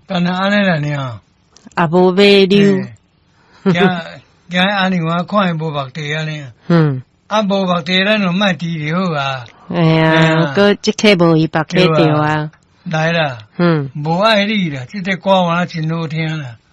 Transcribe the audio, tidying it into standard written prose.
干那安尼啦呢？ 啊，无买溜。 惊安尼我看无目地安尼。啊，无目地咱就卖治就好啊。 哎呀，个即刻无伊白客掉啊。 来啦。无爱你啦，这个歌我真好听啦。